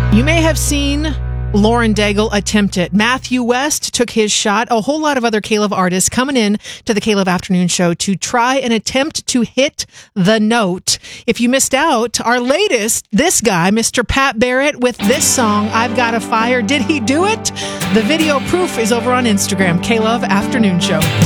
You may have seen Lauren Daigle attempt it. Matthew West took his shot. A whole lot of other K-Love artists coming in to the K-Love Afternoon Show to try and attempt to hit the note. If you missed out, our latest, this guy, Mr. Pat Barrett, with this song, I've Got a Fire. Did he do it? The video proof is over on Instagram, K-Love Afternoon Show.